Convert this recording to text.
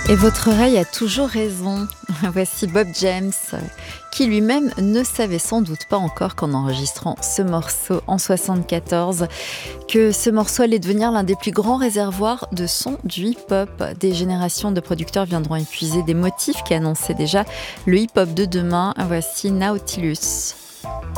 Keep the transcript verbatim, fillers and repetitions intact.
Et votre oreille a toujours raison. Voici Bob James, qui lui-même ne savait sans doute pas encore qu'en enregistrant ce morceau en soixante-quatorze, que ce morceau allait devenir l'un des plus grands réservoirs de sons du hip-hop. Des générations de producteurs viendront épuiser des motifs qui annonçaient déjà le hip-hop de demain. Voici Nautilus.